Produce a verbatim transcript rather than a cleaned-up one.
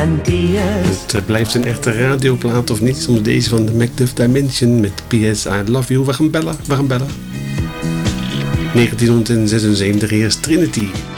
and P S. Het uh, blijft een echte radioplaat of niet, soms deze van de Macduff Dimension met P S I Love You. We gaan bellen, we gaan bellen. negentien zesenzeventig, eerst Trinity.